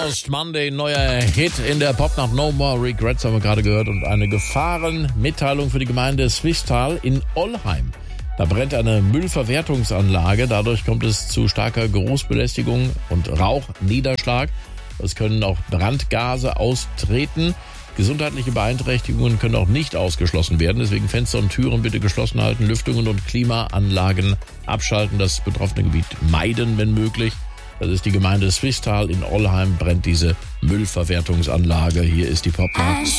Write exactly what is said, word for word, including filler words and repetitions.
Almost Monday, neuer Hit in der Popnacht. No More Regrets haben wir gerade gehört. Und eine Gefahrenmitteilung für die Gemeinde Swisttal in Ollheim. Da brennt eine Müllverwertungsanlage. Dadurch kommt es zu starker Geruchsbelästigung und Rauchniederschlag. Es können auch Brandgase austreten. Gesundheitliche Beeinträchtigungen können auch nicht ausgeschlossen werden. Deswegen Fenster und Türen bitte geschlossen halten, Lüftungen und Klimaanlagen abschalten, das betroffene Gebiet meiden, wenn möglich. Das ist die Gemeinde Swisttal in Ollheim, brennt diese Müllverwertungsanlage. Hier ist die Popnacht.